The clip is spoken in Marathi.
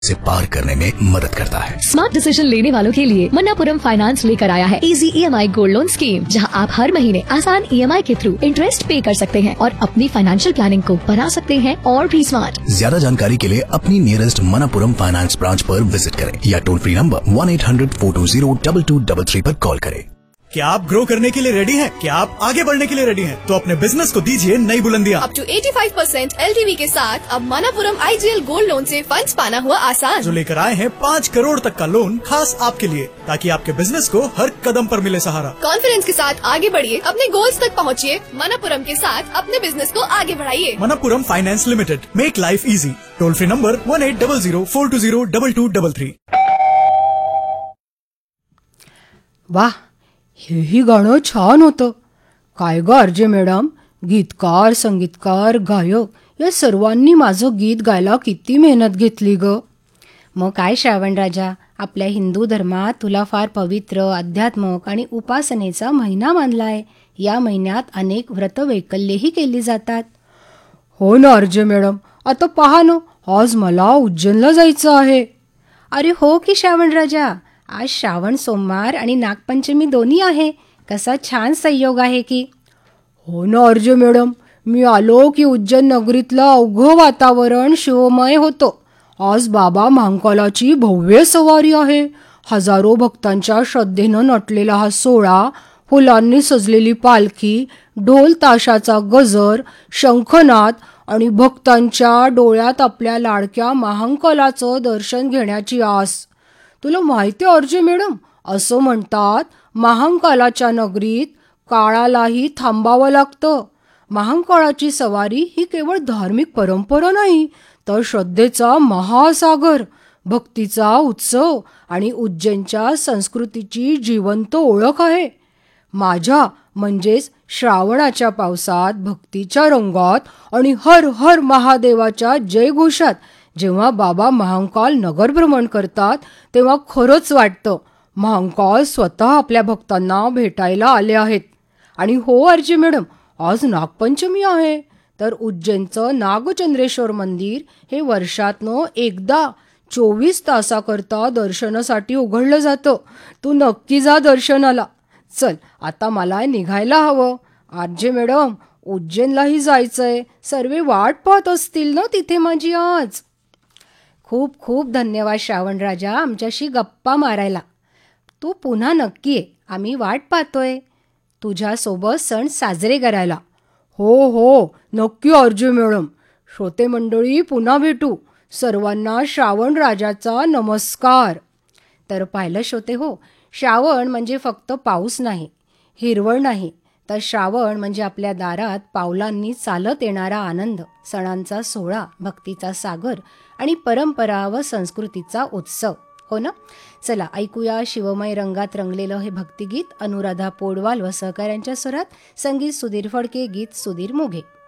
से पार करने में मदद करता है। स्मार्ट डिसीजन लेने वालों के लिए मन्नापुरम फाइनेंस लेकर आया है easy EMI gold loan scheme, जहां आप हर महीने आसान EMI के थ्रू इंटरेस्ट पे कर सकते हैं और अपनी फाइनेंशियल प्लानिंग को बना सकते हैं और भी स्मार्ट। ज्यादा जानकारी के लिए अपनी नियरेस्ट मन्नापुरम फाइनेंस ब्रांच पर विजिट करें या टोल फ्री नंबर 1-800-420-2233 पर कॉल करें। क्या आप ग्रो करने के लिए रेडी हैं? क्या आप आगे बढ़ने के लिए रेडी हैं? तो अपने बिजनेस को दीजिए नई बुलंदियां। अप टू 85% LTV के साथ अब मन्नापुरम IGL गोल्ड लोन से फंड्स पाना हुआ आसान। जो लेकर आए हैं 5 करोड़ तक का लोन खास आपके लिए, ताकि आपके बिजनेस को हर कदम पर मिले सहारा। कॉन्फिडेंस के साथ आगे बढ़िए, अपने गोल्स तक पहुँचिए। मन्नापुरम के साथ अपने बिजनेस को आगे बढ़ाइए। Manappuram finance limited, make life easy. Toll free number 1800-420-2233। वाह, हेही गाणं छान होतं. काय ग अर्जे मॅडम, गीतकार, संगीतकार, गायक या सर्वांनी माझं गीत गायला किती मेहनत घेतली ग. मग काय श्रावणराजा, आपल्या हिंदू धर्मात तुला फार पवित्र, अध्यात्मक आणि उपासनेचा महिना मानलाय. या महिन्यात अनेक व्रतवैकल्येही केली जातात. हो ना अर्जे मॅडम, आता पहा ना, आज मला उज्जैनला जायचं आहे. अरे हो की श्रावणराजा, आज श्रावण सोमवार आणि नागपंचमी दोन्ही आहे. कसा छान संयोग आहे की. हो ना अर्जे मॅडम, मी आलो की उज्जैन नगरीतलं अवघं वातावरण शिवमय होतं. आज बाबा महाकालाची भव्य सवारी आहे. हजारो भक्तांच्या श्रद्धेनं नटलेला हा सोहळा, फुलांनी सजलेली पालखी, ढोल ताशाचा गजर, शंखनाद आणि भक्तांच्या डोळ्यात आपल्या लाडक्या महाकालाचं दर्शन घेण्याची आस. तुला माहिती आहे अर्जे मॅडम, असं म्हणतात महाकालाच्या नगरीत काळालाही थांबावं लागतं. महाकाळाची सवारी ही केवळ धार्मिक परंपरा नाही, तर श्रद्धेचा महासागर, भक्तीचा उत्सव आणि उज्जैनच्या संस्कृतीची जिवंत ओळख आहे. माझ्या म्हणजेच श्रावणाच्या पावसात, भक्तीच्या रंगात आणि हर हर महादेवाच्या जयघोषात जेव्हा बाबा महाकाल नगर भ्रमण करतात, तेव्हा खरंच वाटतं महाकाल स्वतः आपल्या भक्तांना भेटायला आले आहेत. आणि हो अर्जी मॅडम, आज नागपंचमी आहे, तर उज्जैनचं नागचंद्रेश्वर मंदिर हे वर्षातनं एकदा 24 तासाकरता दर्शनासाठी उघडलं जातं. तू नक्की जा दर्शनाला. चल, आता मला निघायला हवं. अर्जे मॅडम, उज्जैनलाही जायचंय. सर्व वाट पाहत असतील ना तिथे माझी आज. खूप खूप धन्यवाद श्रावणराजा, आमच्याशी गप्पा मारायला. तू पुन्हा नक्की ये, आम्ही वाट पाहतोय तुझ्यासोबत सण साजरे करायला. हो हो, नक्की अर्जे मॅडम. श्रोते मंडळी, पुन्हा भेटू. सर्वांना श्रावणराजाचा नमस्कार. तर पाहिलं श्रोते हो, श्रावण म्हणजे फक्त पाऊस नाही, हिरवळ नाही, तर श्रावण म्हणजे आपल्या दारात पावलांनी चालत येणारा आनंद, सणांचा सोहळा, भक्तीचा सागर आणि परंपरा व संस्कृतीचा उत्सव. हो ना. चला ऐकूया शिवमय रंगात रंगलेलं हे भक्तिगीत अनुराधा पौडवाल व सहकाऱ्यांच्या स्वरात. संगीत सुधीर फडके, गीत सुधीर मोघे.